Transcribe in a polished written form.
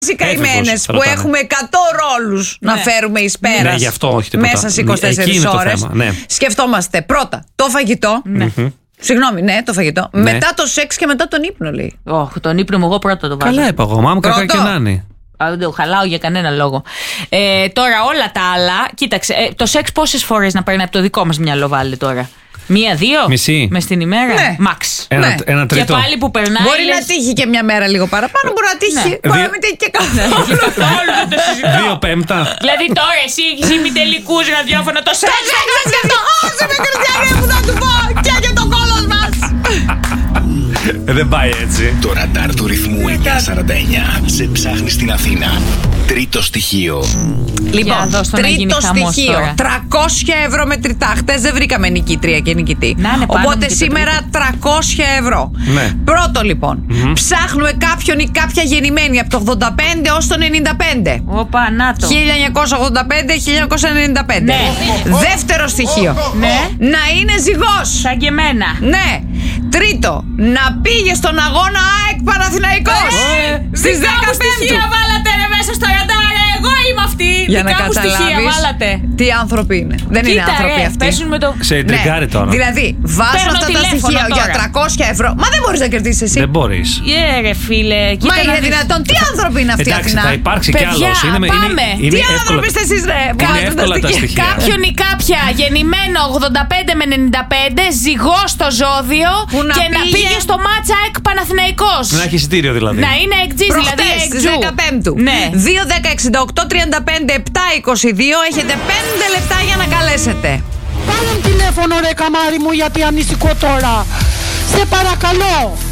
οι καημένες που έχουμε 100 ρόλους να φέρουμε εις πέρας, ναι, γι' αυτό, όχι τίποτα. μέσα σε 24 ώρες. Ναι. Σκεφτόμαστε πρώτα το φαγητό. Συγγνώμη, ναι, το φαγητό. Ναι. Μετά το σεξ και μετά τον ύπνο, λέει. Όχι, τον ύπνο μου εγώ πρώτα το βάζω. Καλά είπα εγώ, μάμου κακά και να είναι. Δεν το χαλάω για κανένα λόγο. Τώρα όλα τα άλλα, κοίταξε, το σεξ πόσες φορές να παίρνει από το δικό μας μυαλό, βάλε τώρα. Μία-δύο. Μισή. Μες την ημέρα. Ναι. Μαξ. Ένα τρίτο. Και πάλι που περνάει. Μπορεί να τύχει και μια μέρα λίγο παραπάνω, μπορεί να τύχει. Μπορεί να μην τύχει και καθόλου. Δύο πέμπτα. Δηλαδή τώρα εσύ έχεις ημιτελικούς ραδιόφωνο το σεξ. Άσε με, Χριστιανέ, που θα του πω και για τον κόλος μας. Δεν πάει έτσι. Το ραντάρ του ρυθμού 949 σε ψάχνει στην Αθήνα. Τρίτο στοιχείο. Λοιπόν, τρίτο στοιχείο. Τώρα. 300 ευρώ μετρητά. Χτες δεν βρήκαμε νικήτρια και νικητή. Οπότε σήμερα 300 ευρώ. Ναι. Πρώτο λοιπόν. Ψάχνουμε κάποιον ή κάποια γεννημένη από το 85 έως το 95. Όπα, να το. 1985-1995. Ναι. Δεύτερο στοιχείο. Ναι. Να είναι ζυγός. Σαν και εμένα. Ναι. Τρίτο. Να πήγε στον αγώνα ΑΕΚ Παναθηναϊκός. Στις 15 στοιχεία βάλατε ρε μέσα στο ραντάρ. Εγώ είμαι αυτή. Για να καταλάβεις τι άνθρωποι είναι. Δεν είναι άνθρωποι αυτοί. Σε εντρικάρει τώρα. Δηλαδή, βάζω αυτά τα στοιχεία για 300 ευρώ. Μα δεν μπορείς να κερδίσεις εσύ. Δεν μπορείς. Ρε φίλε. Μα είναι δυνατόν. Τι άνθρωποι είναι αυτοί? Εντάξει, θα υπάρξει κι άλλος. Τι άνθρωποι είστε εσείς, ρε? Είναι εύκολα τα στοιχεία. Κάποιον ή κάποια γεννημένο 85 με 95, ζυγό στο ζώδιο και να πήγε στο μάτσα εκ Παναθηναϊκός. Να έχει εισιτήριο δηλαδή. Να είναι εκτζής, δηλαδή στις 15. Ναι. 2-10-68-35-7-22. Έχετε 5 λεπτά για να καλέσετε. Πάρε τηλέφωνο ρε καμάρι μου, γιατί ανησυχώ τώρα. Σε παρακαλώ.